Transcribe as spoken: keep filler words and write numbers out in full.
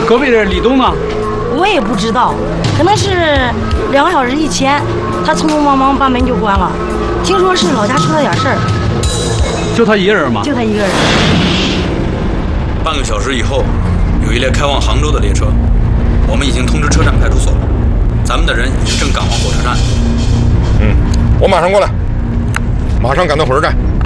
隔壁的李东呢？ 我也不知道，可能是两个小时以前，他匆匆忙忙把门就关了。听说是老家出了点事儿。 就他一个人吗？ 就他一个人。 半个小时以后，有一列开往杭州的列车，我们已经通知车站派出所了，咱们的人也正赶往火车站。 嗯，我马上过来，马上赶到火车站。